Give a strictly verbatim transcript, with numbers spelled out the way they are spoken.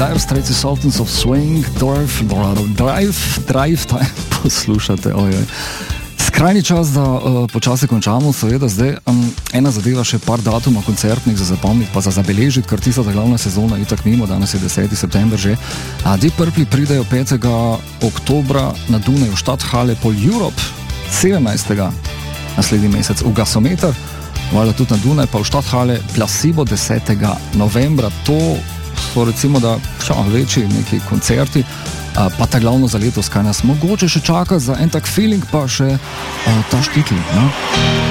Dire Straits, Sultans of Swing, Dorf, Drive, Drive Time, poslušate, ojoj. Skrajni čas, da uh, počasi končamo, seveda zdaj um, ena zadeva, še par datuma koncertnih za zapomniti, pa za zabeležiti, ker tista glavna sezona je tak mimo, danes je deseti september že. Uh, Deep Purple pridejo petega oktobra na Dunaj v Stadthalle Pol Europe, sedemnajstega naslednji mesec v Gasometer, valjda tudi na Dunaj, pa v Stadthalle Placebo desetega novembra. To so recimo, da še večji neki koncerti, a, pa ta glavno za letos, kaj nas mogoče še čaka za en tak feeling, pa še a, ta štitl, no?